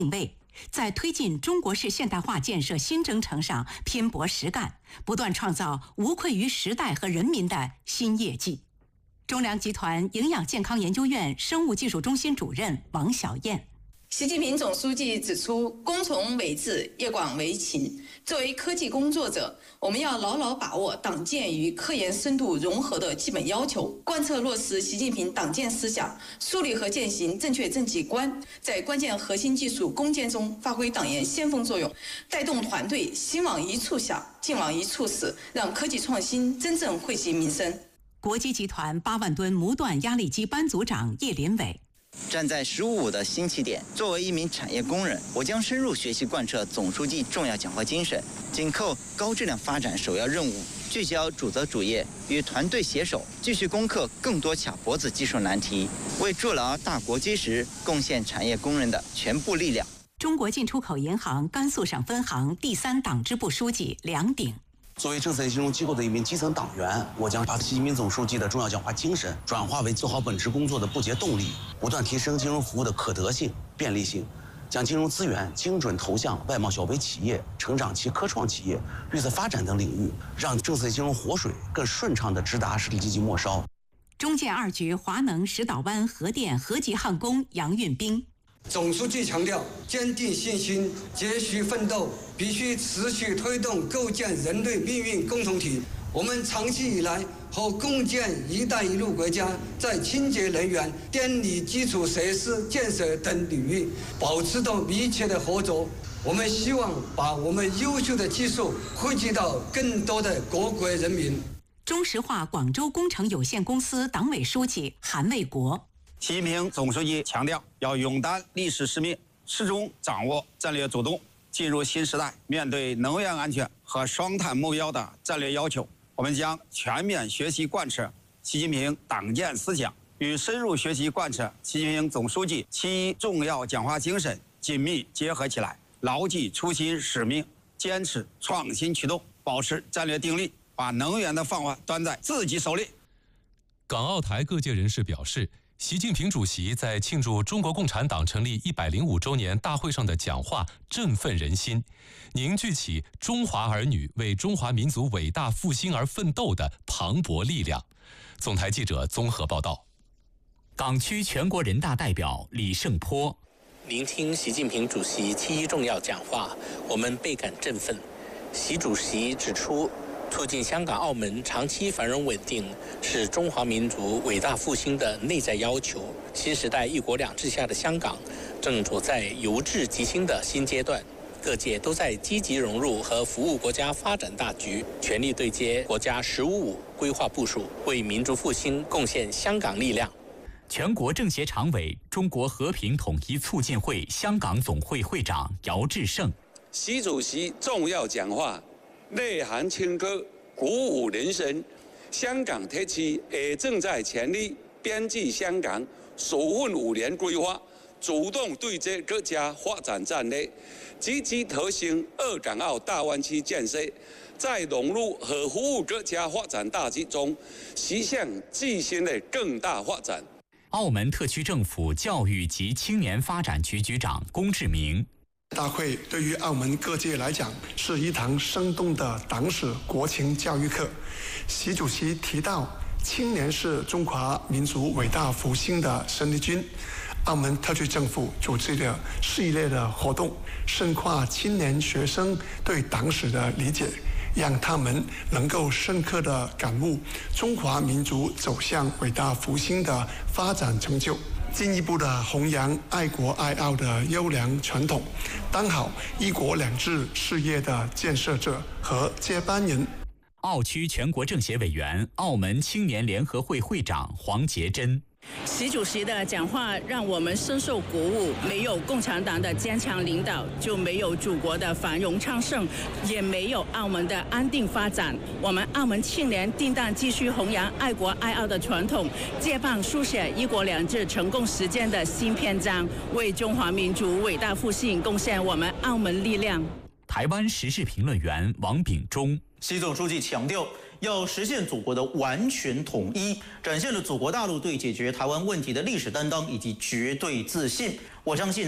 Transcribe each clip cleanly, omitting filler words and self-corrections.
位，在推进中国式现代化建设新征程上拼搏实干，不断创造无愧于时代和人民的新业绩。中粮集团营养健康研究院生物技术中心主任王小燕。 习近平总书记指出，工从为治，业广为勤。作为科技工作者，我们要牢牢把握党建与科研深度融合的基本要求，贯彻落实习近平党建思想，树立和践行正确政绩观，在关键核心技术攻坚中发挥党研先锋作用，带动团队心往一处想，劲往一处使，让科技创新真正惠及民生。 国基集团8万吨模段压力机班组长叶林伟。 站在15.5的新起点，作为一名产业工人，我将深入学习贯彻总书记重要讲话精神，紧扣高质量发展首要任务，聚焦主责主业，与团队携手，继续攻克更多卡脖子技术难题，为筑牢大国基石贡献产业工人的全部力量。 中国进出口银行甘肃省分行第3党支部书记梁鼎。 作为政策金融机构的一名基层党员，我将把习近平总书记的重要讲话精神转化为做好本职工作的不竭动力，不断提升金融服务的可得性、便利性，将金融资源精准投向外贸小微企业、成长期科创企业、绿色发展等领域，让政策金融活水更顺畅地直达实体经济末梢。 中建2局华能石岛湾核电核级焊工杨运兵。 总书记强调，坚定信心，继续奋斗，必须持续推动构建人类命运共同体。我们长期以来和共建“一带一路”国家在清洁能源、电力基础设施建设等领域保持着密切的合作。我们希望把我们优秀的技术惠及到更多的各国人民。 中石化广州工程有限公司党委书记韩卫国。 习近平总书记强调，要勇担历史使命，始终掌握战略主动。进入新时代，面对能源安全和双碳目标的战略要求，我们将全面学习贯彻习近平党建思想，与深入学习贯彻习近平总书记7重要讲话精神紧密结合起来，牢记初心使命，坚持创新驱动，保持战略定力，把能源的饭碗端在自己手里。 港澳台各界人士表示，习近平主席在庆祝中国共产党成立105周年大会上的讲话振奋人心，凝聚起中华儿女为中华民族伟大复兴而奋斗的磅礴力量。总台记者综合报道。 港区全国人大代表李胜波： 聆听习近平主席7重要讲话，我们倍感振奋。习主席指出，促进香港、澳门长期繁荣稳定是中华民族伟大复兴的内在要求。新时代一国两制下的香港正处在由治及兴的新阶段，各界都在积极融入和服务国家发展大局，全力对接国家“十五五”规划部署，为民族复兴贡献香港力量。 全国政协常委、中国和平统一促进会香港总会会长姚志胜： 习主席重要讲话内涵深刻，鼓舞人心。香港特区也正在全力编制香港首份5年规划，主动对接各家发展战略，积极推行2港澳大湾区建设，在融入和服务各家发展大局中，实现自身的更大发展。 澳门特区政府教育及青年发展局局长龚志明： 大会对于澳门各界来讲是一堂生动的党史国情教育课。习主席提到，青年是中华民族伟大复兴的生力军。澳门特区政府组织了系列的活动，深化青年学生对党史的理解，让他们能够深刻地感悟中华民族走向伟大复兴的发展成就，进一步的弘扬爱国爱澳的优良传统，当好一国两制事业的建设者和接班人。 澳区全国政协委员、澳门青年联合会会长黄杰珍： 习主席的讲话让我们深受鼓舞，没有共产党的坚强领导，就没有祖国的繁荣昌盛，也没有澳门的安定发展。我们澳门青年定当继续弘扬爱国爱澳的传统，接棒书写一国两制成功实践的新篇章，为中华民族伟大复兴贡献我们澳门力量。 台湾时事评论员王炳忠： 习总书记强调，要实现祖国的完全统一，展现了祖国大陆对解决台湾问题的历史担当以及绝对自信。我相信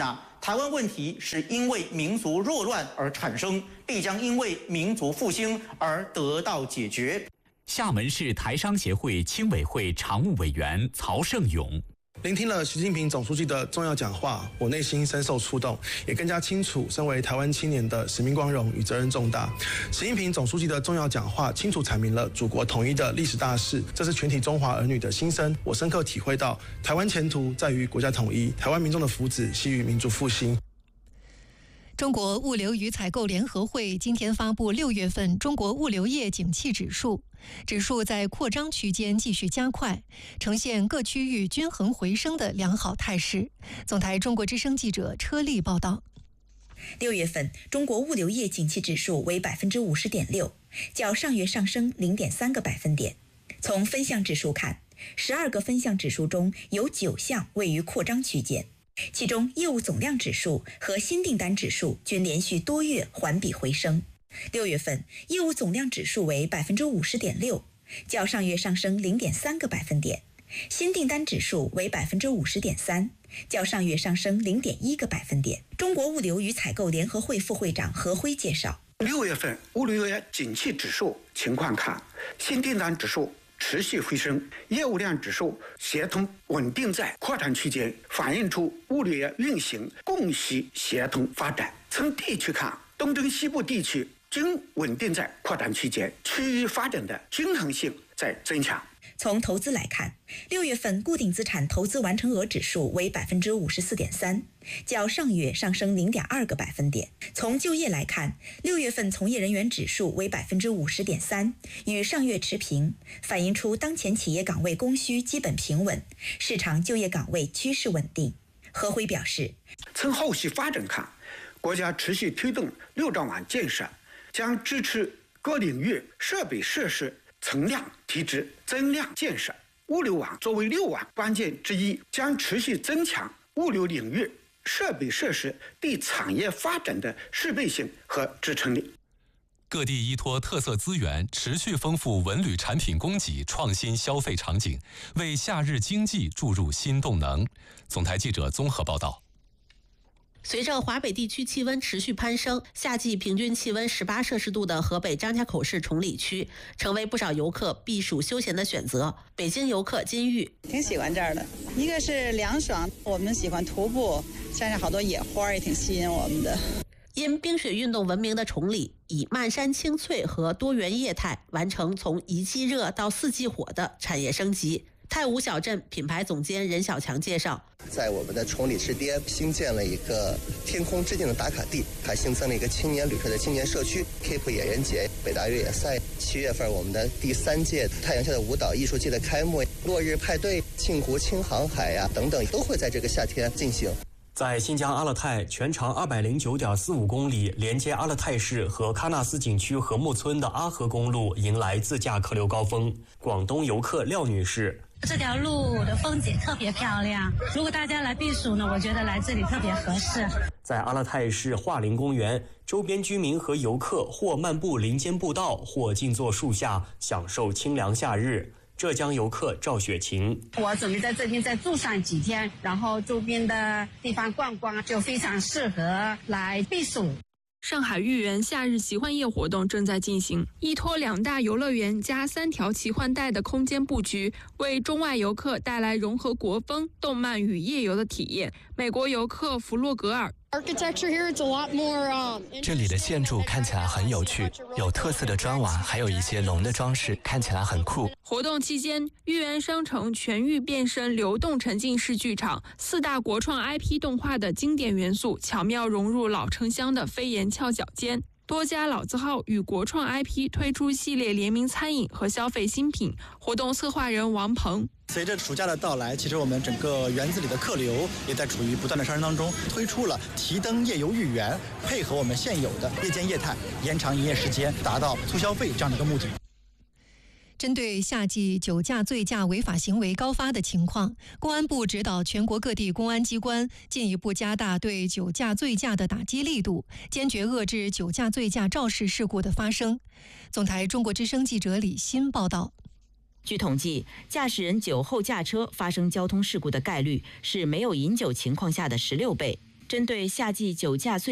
台湾问题是因为民族弱乱而产生，必将因为民族复兴而得到解决。 厦门市台商协会青委会常务委员曹胜勇。 聆听了习近平总书记的重要讲话，我内心深受触动，也更加清楚身为台湾青年的使命光荣与责任重大。习近平总书记的重要讲话清楚阐明了祖国统一的历史大势，这是全体中华儿女的心声。我深刻体会到，台湾前途在于国家统一，台湾民众的福祉系于民族复兴。 中国物流与采购联合会今天发布6月份中国物流业景气指数，指数在扩张区间继续加快，呈现各区域均衡回升的良好态势。总台中国之声记者车丽报道。 6月份中国物流业景气指数为 50.6%， 较上月上升 0.3个百分点。从分项指数看，12个分项指数中有9项位于扩张区间。其中业务总量指数和新订单指数均连续多月环比回升。6月份业务总量指数为 50.6%， 较上月上升 0.3个百分点。新订单指数为 50.3%， 较上月上升 0.1个百分点。中国物流与采购联合会副会长何辉介绍 ，6月份物流业景气指数情况看，新订单指数持续回升，业务量指数协同稳定在扩展区间，反映出物流业运行供需协同发展。从地区看，东征西部地区均稳定在扩展区间，区域发展的均衡性在增强。 从投资来看，6月份固定资产投资完成额指数为 54.3%， 较上月上升 0.2个百分点。从就业来看，6月份从业人员指数为 50.3%， 与上月持平，反映出当前企业岗位供需基本平稳，市场就业岗位趋势稳定。何辉表示， 从后续发展看，国家持续推动6兆网建设，将支持各领域设备设施存量提质、增量建设。物流网作为6网关键之一，将持续增强物流领域设备设施对产业发展的适配性和支撑力。 各地依托特色资源，持续丰富文旅产品供给，创新消费场景，为夏日经济注入新动能。总台记者综合报道。 随着华北地区气温持续攀升，夏季平均气温18摄氏度的河北张家口市崇礼区成为不少游客避暑休闲的选择。北京游客金玉挺喜欢这儿的，一个是凉爽，我们喜欢徒步，山上好多野花也挺吸引我们的。 因冰雪运动闻名的崇礼，以漫山青翠和多元业态完成从一季热到4季火的产业升级。太武小镇品牌总监任小强介绍， 在我们的崇礼市巅新建了一个天空之镜的打卡地，还新增了一个青年旅客的青年社区 Keep 野人节、北大越野赛。7月份我们的第3届太阳下的舞蹈艺术季的开幕，落日派对、庆湖轻航海呀等等，都会在这个夏天进行。 在新疆阿勒泰，全长209.45公里，连接阿勒泰市和喀纳斯景区禾木村的阿河公路迎来自驾客流高峰。广东游客廖女士， 这条路的风景特别漂亮，如果大家来避暑呢，我觉得来这里特别合适。 在阿勒泰市桦林公园，周边居民和游客或漫步林间步道，或静坐树下，享受清凉夏日。浙江游客赵雪琴， 我准备在这边再住上几天，然后周边的地方逛逛，就非常适合来避暑。 上海豫园夏日奇幻夜活动正在进行，依托2大游乐园加3条奇幻带的空间布局，为中外游客带来融合国风、动漫与夜游的体验。美国游客弗洛格尔， 这里的建筑看起来很有趣，有特色的砖瓦，还有一些龙的装饰，看起来很酷。 活动期间，豫园商城全域变身流动沉浸式剧场，4大国创 IP 动画的经典元素巧妙融入老城乡的飞檐翘角间。多家老字号与国创 IP 推出系列联名餐饮和消费新品。活动策划人王鹏， 随着暑假的到来，其实我们整个园子里的客流也在处于不断的上升当中，推出了提灯夜游豫园，配合我们现有的夜间业态，延长营业时间，达到促消费这样的一个目的。 针对夏季酒驾醉驾违法行为高发的情况，公安部指导全国各地公安机关进一步加大对酒驾醉驾的打击力度，坚决遏制酒驾醉驾肇事事故的发生。总台中国之声记者李欣报道。 据统计，驾驶人酒后驾车发生交通事故的概率是没有饮酒情况下的16倍。 针对夏季酒驾